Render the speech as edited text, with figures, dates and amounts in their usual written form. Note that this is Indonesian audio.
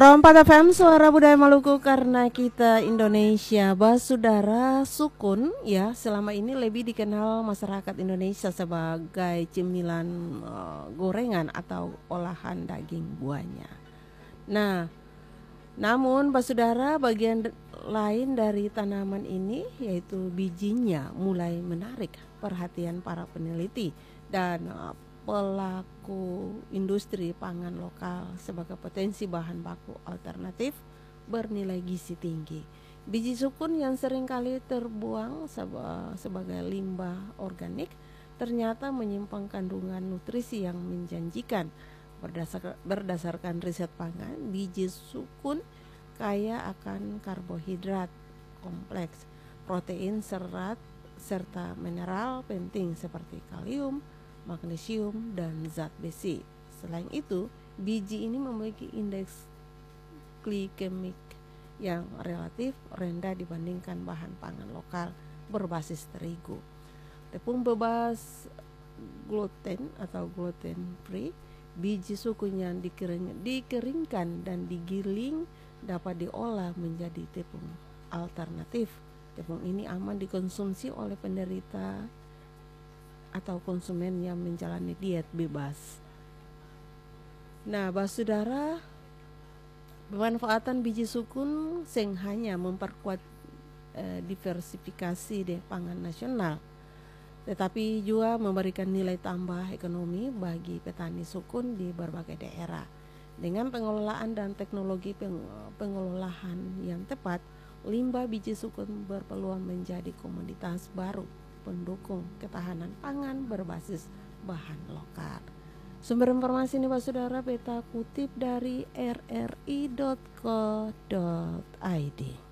Rompat FM Suara Budaya Maluku karena kita Indonesia. Basudara sukun ya selama ini lebih dikenal masyarakat Indonesia sebagai cemilan gorengan atau olahan daging buahnya. Nah, namun basudara bagian lain dari tanaman ini yaitu bijinya mulai menarik perhatian para peneliti dan pelaku industri pangan lokal sebagai potensi bahan baku alternatif bernilai gizi tinggi. Biji sukun yang seringkali terbuang sebagai limbah organik ternyata menyimpan kandungan nutrisi yang menjanjikan. Berdasarkan riset pangan, biji sukun kaya akan karbohidrat kompleks, protein, serat, serta mineral penting seperti kalium, magnesium, dan zat besi. Selain itu, biji ini memiliki indeks glikemik yang relatif rendah dibandingkan bahan pangan lokal berbasis terigu. Tepung bebas gluten atau gluten free, biji sukun yang dikeringkan dan digiling dapat diolah menjadi tepung alternatif. Tepung ini aman dikonsumsi oleh penderita atau konsumen yang menjalani diet bebas. Nah, basudara, pemanfaatan biji sukun seng hanya memperkuat diversifikasi di pangan nasional, tetapi juga memberikan nilai tambah ekonomi bagi petani sukun di berbagai daerah. Dengan pengelolaan dan teknologi pengelolaan yang tepat, limbah biji sukun berpeluang menjadi komoditas baru pendukung ketahanan pangan berbasis bahan lokal. Sumber informasi ini Saudara beta kutip dari rri.co.id.